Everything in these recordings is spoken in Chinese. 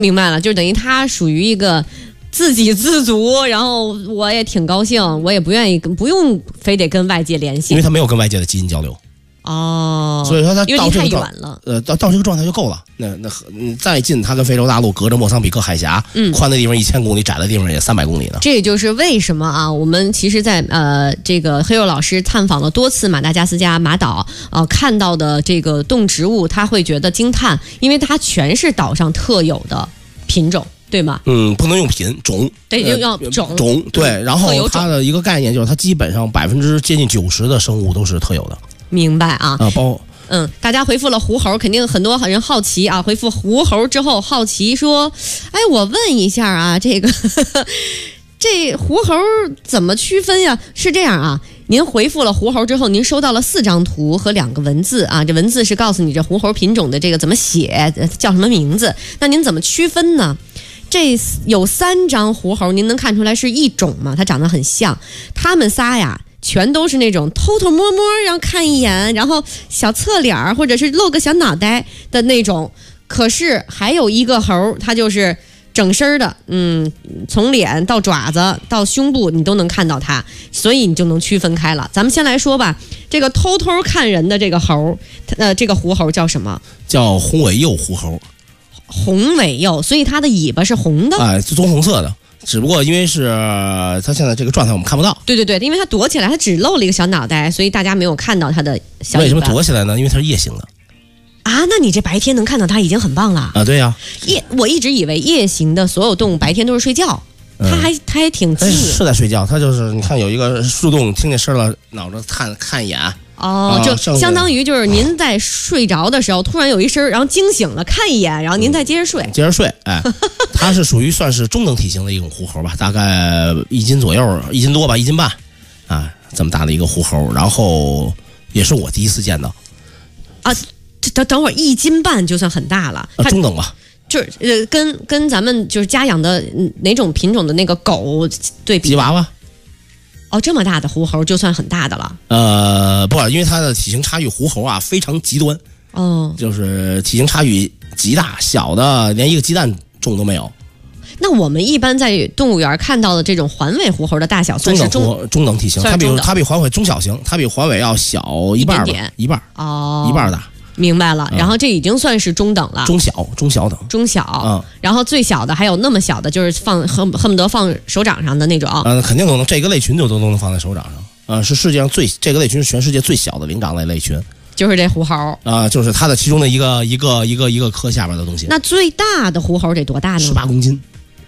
明白了，就等于它属于一个自给自足，然后我也挺高兴，我也不愿意不用非得跟外界联系， 因为它没有跟外界的基因交流。 哦， 所以说它因为离太远了， 到这个状态就够了。那再近，它跟非洲大陆隔着莫桑比克海峡，宽的地方1000公里，窄的地方也300公里呢。 这也就是为什么啊，我们其实在这个黑肉老师探访了多次马达加斯加马岛看到的这个动植物，他会觉得惊叹，因为它全是岛上特有的品种。对吗？ 不能用品种， 对，要种对。然后它的一个概念就是，它基本上接近90%的生物都是特有的。 明白啊？大家回复了狐猴，肯定很多人好奇啊。回复狐猴之后，好奇说：“哎，我问一下啊，这个这狐猴怎么区分呀？”是这样啊。您回复了狐猴之后，您收到了4张图和2个文字啊。这文字是告诉你这狐猴品种的这个怎么写，叫什么名字。那您怎么区分呢？这有3张狐猴，您能看出来是一种吗？它长得很像，它们仨呀，全都是那种偷偷摸摸，然后看一眼，然后小侧脸或者是露个小脑袋的那种。可是还有一个猴，它就是整身的，从脸到爪子到胸部，你都能看到它，所以你就能区分开了。咱们先来说吧，这个偷偷看人的这个猴，这个狐猴叫什么？ 叫红尾鼬狐猴。 红尾鼬，所以它的尾巴是红的， 棕红色的。只不过因为是它现在这个状态我们看不到。 对，因为它躲起来，它只露了一个小脑袋，所以大家没有看到它的小尾巴。 为什么躲起来呢？因为它是夜行的。 啊，那你这白天能看到它已经很棒了。 对呀。 我一直以为夜行的所有动物白天都是睡觉，它还挺近的。 是在睡觉，它就是你看有一个树洞，听见声了，脑子看一眼。 就相当于就是您在睡着的时候，突然有一声，然后惊醒了，看一眼，然后您再接着睡。它是属于算是中等体型的一种狐猴吧，大概1斤左右，1斤多吧，1斤半啊，这么大的一个狐猴。然后也是我第一次见到。等会儿1斤半就算很大了， 中等吧。 就是跟咱们就是家养的哪种品种的那个狗对比。 吉娃娃。 这么大的狐猴就算很大的了。 不，因为它的体型差异，狐猴啊非常极端。就是体型差异极大，小的连一个鸡蛋重都没有。 那我们一般在动物园看到的这种环尾狐猴的大小算是中等体型，它比环尾中小型，它比环尾要小一半吧，一半大。 明白了，然后这已经算是中等了， 中小等， 然后最小的还有那么小的，就是恨不得放手掌上的那种。 肯定都能，这个类群都能放在手掌上。是世界上这个类群是全世界最小的灵长类群， 就是这狐猴就是它的其中的一个科下边的东西。 那最大的狐猴得多大呢 ？18公斤。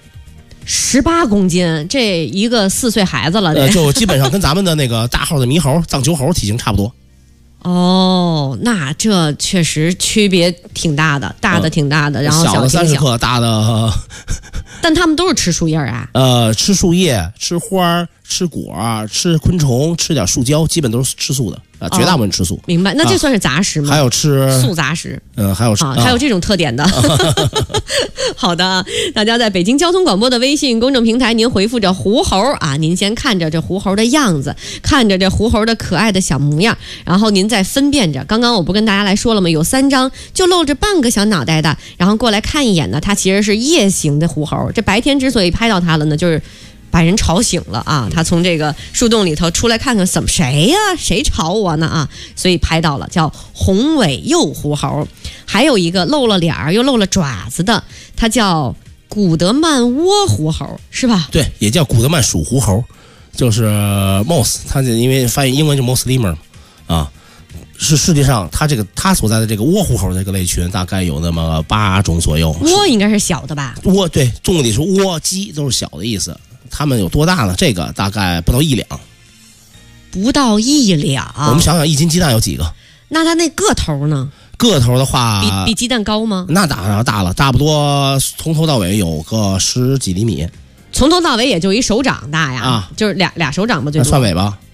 18公斤，这一个4岁孩子了。 就基本上跟咱们的那个大号的猕猴、藏球猴体型差不多。 那这确实区别挺大的，大的挺大的，然后小的30克，大的。 但他们都是吃树叶啊？ 吃树叶、吃花、吃果、吃昆虫、吃点树胶，基本都是吃素的。绝大部分吃素。 明白，那这算是杂食吗？ 还有吃素杂食。 还有吃， 还有这种特点的。好的，大家在北京交通广播的微信公众平台，您回复着狐猴啊，您先看着这狐猴的样子，看着这狐猴的可爱的小模样，然后您再分辨着。刚刚我不跟大家来说了吗？有3张就露着半个小脑袋的，然后过来看一眼呢，它其实是夜行的狐猴。这白天之所以拍到它了呢，就是把人吵醒了啊！他从这个树洞里头出来看看，谁呀？谁吵我呢啊？所以拍到了，叫红尾鼬狐猴。还有一个露了脸又露了爪子的，它叫古德曼窝狐猴，是吧？ 对，也叫古德曼属狐猴，就是 mouse， 它因为翻译英文就 mouse lemur 啊。是世界上它所在的这个窝狐猴这个类群，大概有那么8种左右。 窝应该是小的吧？ 窝，对，中文里是窝，鸡都是小的意思。它们有多大呢？这个大概不到1两。 不到1两。 我们想想，1斤鸡蛋有几个？ 那它那个头呢？ 个头的话， 比鸡蛋高吗？ 那大了，差不多从头到尾有个10几厘米。 从头到尾也就一手掌大呀？就是俩手掌吧，最多。 算尾巴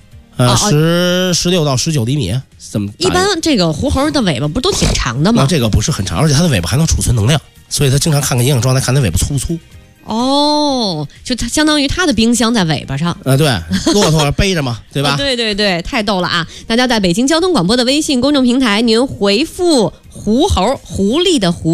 ，16到19厘米，这么大。 一般这个狐猴的尾巴不都挺长的吗？ 那这个不是很长，而且它的尾巴还能储存能量，所以它经常看看营养状态，看它尾巴粗不粗。 就它相当于它的冰箱在尾巴上。 对，骆驼背着嘛，对吧？ 对，太逗了啊！大家在北京交通广播的微信公众平台，您回复狐猴，狐狸的狐。